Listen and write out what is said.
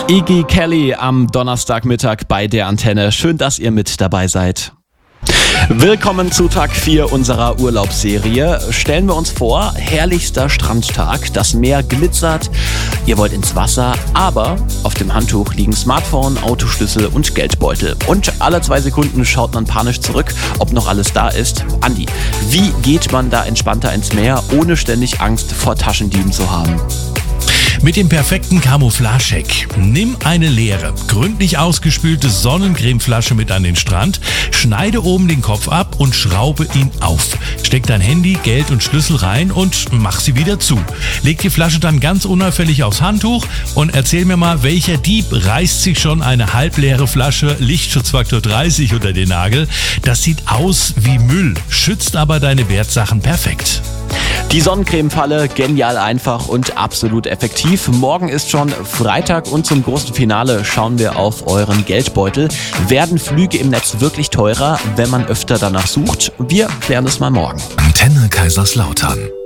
Iggy Kelly am Donnerstagmittag bei der Antenne. Schön, dass ihr mit dabei seid. Willkommen zu Tag 4 unserer Urlaubsserie. Stellen wir uns vor, herrlichster Strandtag, das Meer glitzert, ihr wollt ins Wasser, aber auf dem Handtuch liegen Smartphone, Autoschlüssel und Geldbeutel. Und alle 2 Sekunden schaut man panisch zurück, ob noch alles da ist. Andi, wie geht man da entspannter ins Meer, ohne ständig Angst vor Taschendieben zu haben? Mit dem perfekten Camouflage-Hack. Nimm eine leere, gründlich ausgespülte Sonnencremeflasche mit an den Strand, schneide oben den Kopf ab und schraube ihn auf. Steck dein Handy, Geld und Schlüssel rein und mach sie wieder zu. Leg die Flasche dann ganz unauffällig aufs Handtuch und erzähl mir mal, welcher Dieb reißt sich schon eine halbleere Flasche Lichtschutzfaktor 30 unter den Nagel. Das sieht aus wie Müll, schützt aber deine Wertsachen perfekt. Die Sonnencremefalle, genial einfach und absolut effektiv. Morgen ist schon Freitag und zum großen Finale schauen wir auf euren Geldbeutel. Werden Flüge im Netz wirklich teurer, wenn man öfter danach sucht? Wir klären es mal morgen. Antenne Kaiserslautern.